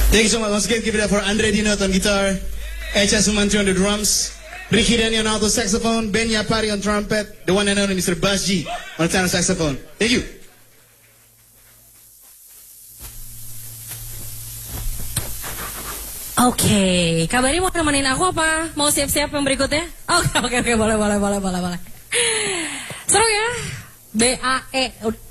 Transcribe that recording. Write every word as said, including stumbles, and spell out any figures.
Thank you so much. Once again, give it up for Andre Dinot on guitar, H S Sumantri on the drums, Ricky Denny on alto saxophone, Ben Yapari on trumpet, the one and only Mister Buzz G on tenor saxophone. Thank you. Oke, okay. Kabari mau nemenin aku apa? Mau siap-siap yang berikutnya? Oke, okay, oke, okay, oke, okay. boleh, boleh, boleh, boleh, boleh. Seru ya? B A E